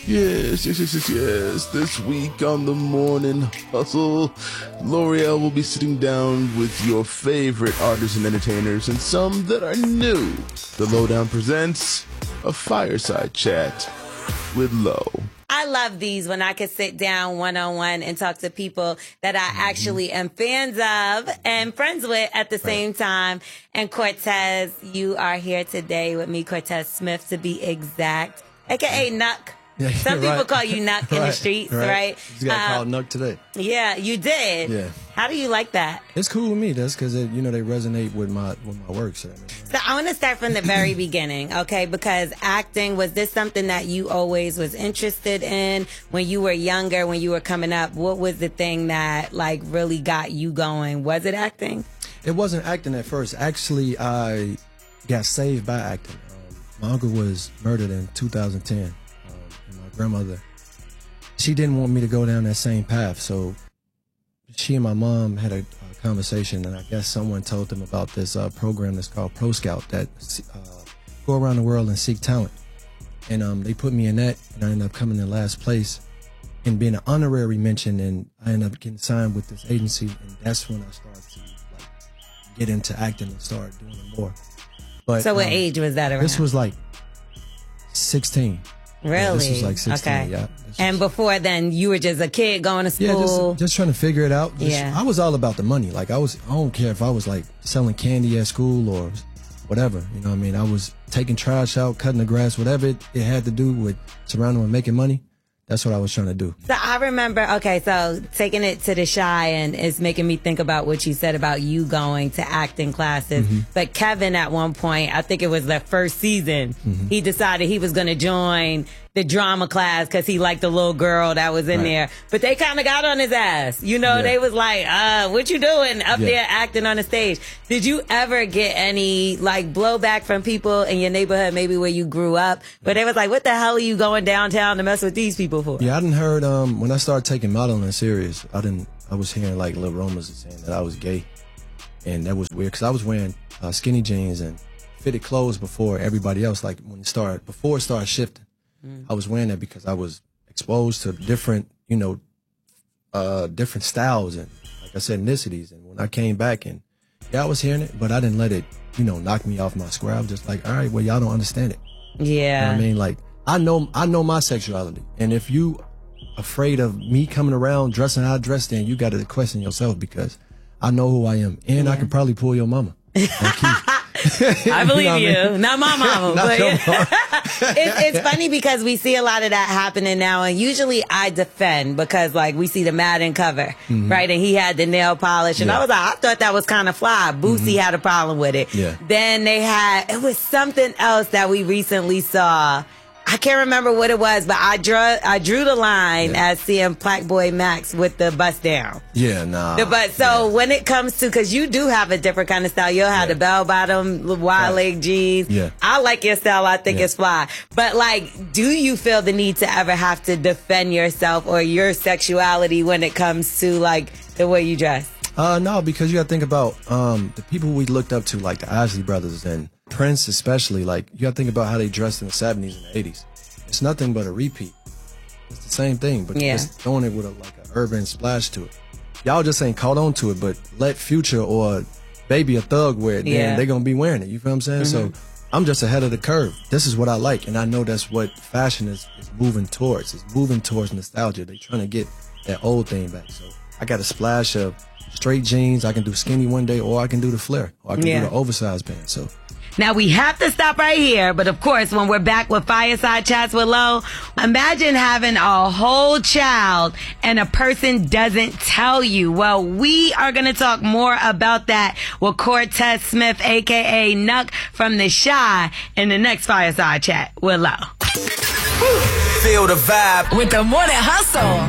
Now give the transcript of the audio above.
Yes. This week on the Morning Hustle, L'Oreal will be sitting down with your favorite artists and entertainers and some that are new. The Lowdown presents a fireside chat with Lo. I love these when I can sit down one-on-one and talk to people that I actually am fans of and friends with at the same time. And Cortez, you are here today with me, Cortez Smith to be exact, a.k.a. Nuck. Yeah, Some people call you Nuck in the streets, right? You got called Nuck today. Yeah, you did. Yeah. How do you like that? It's cool with me. That's because they resonate with my work. So I want to start from the very beginning, okay? Because acting, was this something that you always was interested in when you were younger, when you were coming up? What was the thing that like really got you going? Was it acting? It wasn't acting at first. Actually, I got saved by acting. My uncle was murdered in 2010. And my grandmother, she didn't want me to go down that same path. So she and my mom had a conversation, and I guess someone told them about this program that's called Pro Scout that go around the world and seek talent. And they put me in that, and I ended up coming in last place and being an honorary mention, and I ended up getting signed with this agency, and that's when I started to get into acting and start doing it more. But so what age was that around? This was like 16. Really? Yeah, this was like 16, okay. Yeah. And before then, you were just a kid going to school? Yeah, just trying to figure it out. I was all about the money. Like, I don't care if I was like selling candy at school or whatever. You know what I mean? I was taking trash out, cutting the grass, whatever it had to do with surrounding with making money. That's what I was trying to do. So I remember, okay, so taking it to the Shy, and it's making me think about what you said about you going to acting classes. Mm-hmm. But Kevin, at one point, I think it was the first season, he decided he was going to join the drama class because he liked the little girl that was in there. But they kind of got on his ass. You know, they was like, what you doing up there acting on the stage? Did you ever get any like blowback from people in your neighborhood, maybe where you grew up, but they was like, what the hell are you going downtown to mess with these people for? Yeah, I didn't heard, when I started taking modeling serious, I was hearing like little rumors saying that I was gay. And that was weird because I was wearing skinny jeans and fitted clothes before everybody else. Like before it started shifting. I was wearing that because I was exposed to different, different styles and, like I said, ethnicities. And when I came back and, I was hearing it, but I didn't let it, knock me off my square. I was just like, all right, well, y'all don't understand it. Yeah. You know what I mean? Like, I know my sexuality. And if you afraid of me coming around dressing how I dress, then you got to question yourself because I know who I am. And I could probably pull your mama. I believe you. Not my mama. But it's funny because we see a lot of that happening now, and usually I defend because like we see the Madden cover, right? And he had the nail polish, and I was like, I thought that was kind of fly. Boosie had a problem with it. Yeah. Then it was something else that we recently saw. I can't remember what it was, but I drew the line as seeing Black Boy Max with the bust down. Yeah, nah. So when it comes to, because you do have a different kind of style. You'll have the bell bottom, wide leg jeans. Yeah. I like your style. I think it's fly. But like, do you feel the need to ever have to defend yourself or your sexuality when it comes to like the way you dress? No, because you got to think about the people we looked up to, like the Isley Brothers and Prince especially. Like, you got to think about how they dressed in the 70s and the 80s. It's nothing but a repeat. It's the same thing, but just throwing it with an urban splash to it. Y'all just ain't caught on to it, but let Future or Baby a Thug wear it, then they're going to be wearing it. You feel what I'm saying? So I'm just ahead of the curve. This is what I like, and I know that's what fashion is moving towards. It's moving towards nostalgia. They're trying to get that old thing back. So I got a splash of straight jeans. I can do skinny one day, or I can do the flare, or I can do the oversized pants. So now we have to stop right here, but of course, when we're back with Fireside Chats with Lo, imagine having a whole child and a person doesn't tell you. Well, we are going to talk more about that with Cortez Smith, aka Nuck from The Shy, in the next Fireside Chat with Lo. Feel the vibe with the Morning Hustle.